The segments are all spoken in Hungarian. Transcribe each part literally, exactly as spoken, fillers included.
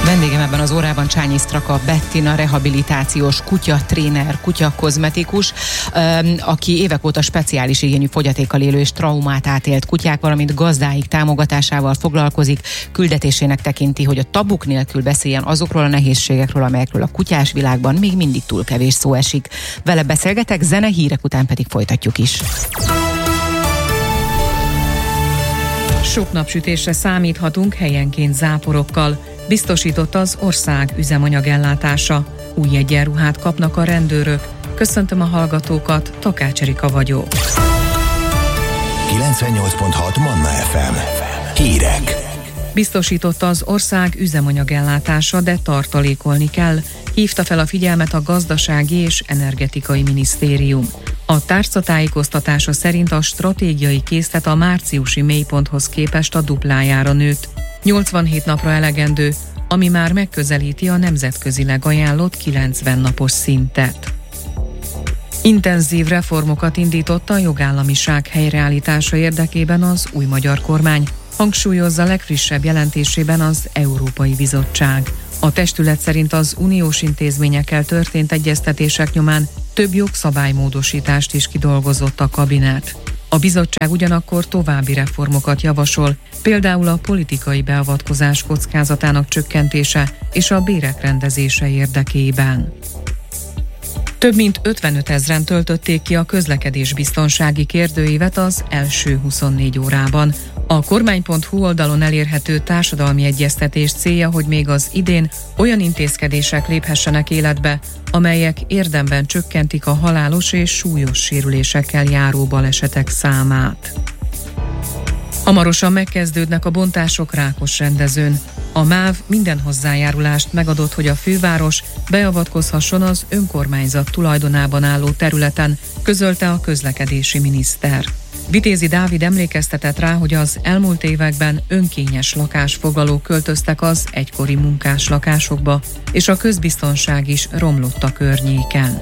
Vendégem ebben az órában Csányi Straka Bettina, rehabilitációs kutyatréner, kutyakozmetikus, aki évek óta speciális igényű fogyatékkal élő és traumát átélt kutyák, valamint gazdáik támogatásával foglalkozik. Küldetésének tekinti, hogy a tabuk nélkül beszéljen azokról a nehézségekről, amelyekről a kutyás világban még mindig túl kevés szó esik. Vele beszélgetek, zene, hírek után pedig folytatjuk is. Sok napsütésre számíthatunk helyenként záporokkal, biztosított az ország üzemanyagellátása. Új egyenruhát kapnak a rendőrök. Köszöntöm a hallgatókat, Takács Erika vagyok. kilencvennyolc pont hat Manna ef em. Hírek. Biztosított az ország üzemanyagellátása, de tartalékolni kell, hívta fel a figyelmet a Gazdasági és Energetikai Minisztérium. A tárcatájékoztatása szerint a stratégiai készlet a márciusi mélyponthoz képest a duplájára nőtt. nyolcvanhét napra elegendő, ami már megközelíti a nemzetközileg ajánlott kilencven napos szintet. Intenzív reformokat indított a jogállamiság helyreállítása érdekében az új magyar kormány, hangsúlyozza legfrissebb jelentésében az Európai Bizottság. A testület szerint az uniós intézményekkel történt egyeztetések nyomán több jogszabálymódosítást is kidolgozott a kabinet. A bizottság ugyanakkor további reformokat javasol, például a politikai beavatkozás kockázatának csökkentése és a bérek rendezése érdekében. Több mint ötvenöt ezren töltötték ki a közlekedésbiztonsági kérdőívet az első huszonnégy órában. A kormány pont hu oldalon elérhető társadalmi egyeztetés célja, hogy még az idén olyan intézkedések léphessenek életbe, amelyek érdemben csökkentik a halálos és súlyos sérülésekkel járó balesetek számát. Hamarosan megkezdődnek a bontások Rákosrendezőn. A MÁV minden hozzájárulást megadott, hogy a főváros beavatkozhasson az önkormányzat tulajdonában álló területen, közölte a közlekedési miniszter. Vitézi Dávid emlékeztetett rá, hogy az elmúlt években önkényes lakásfoglalók költöztek az egykori munkás lakásokba, és a közbiztonság is romlott a környéken.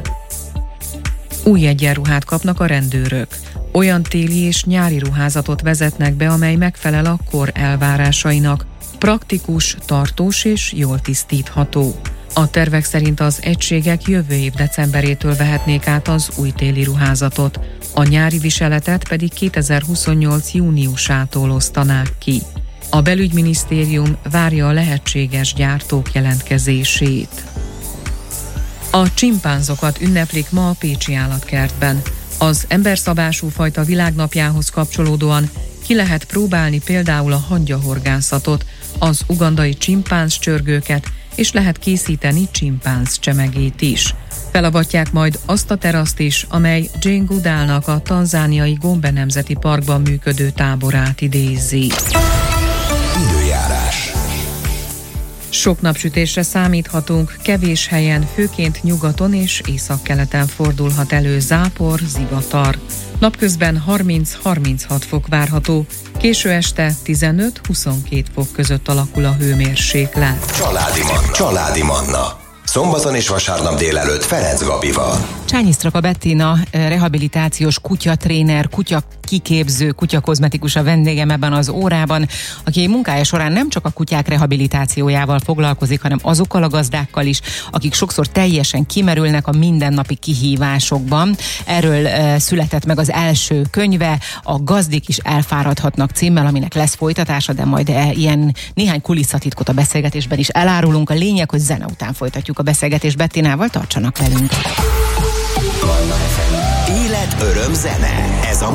Új egyenruhát kapnak a rendőrök. Olyan téli és nyári ruházatot vezetnek be, amely megfelel a kor elvárásainak. Praktikus, tartós és jól tisztítható. A tervek szerint az egységek jövő év decemberétől vehetnék át az új téli ruházatot, a nyári viseletet pedig kétezer-huszonnyolc júniusától osztanák ki. A belügyminisztérium várja a lehetséges gyártók jelentkezését. A csimpánzokat ünneplik ma a pécsi állatkertben. Az emberszabású fajta világnapjához kapcsolódóan ki lehet próbálni például a hangyahorgászatot, az ugandai csimpánz csörgőket, és lehet készíteni csimpánz csemegét is. Felavatják majd azt a teraszt is, amely Jane Goodallnak a tanzániai Gombe Nemzeti Parkban működő táborát idézi. Időjárás. Sok napsütésre számíthatunk, kevés helyen, főként nyugaton és északkeleten fordulhat elő zápor, zivatar. Napközben harminc-harminchat fok várható, késő este tizenöt-huszonkét fok között alakul a hőmérséklet. Családi Manna. Családi Manna. Szombaton és vasárnap délelőtt Ferenc Gabival. Csányi Straka Bettina, rehabilitációs kutyatréner, kutyakiképző, kutyakozmetikus a vendégem ebben az órában, aki munkája során nem csak a kutyák rehabilitációjával foglalkozik, hanem azokkal a gazdákkal is, akik sokszor teljesen kimerülnek a mindennapi kihívásokban. Erről uh, született meg az első könyve, a Gazdik is elfáradhatnak címmel, aminek lesz folytatása, de majd uh, ilyen néhány kulisszatitkot a beszélgetésben is elárulunk. A lényeg, hogy zene után folytatjuk a beszélgetést Bettinával, tartsanak velünk. Élet, öröm, zene. Ez a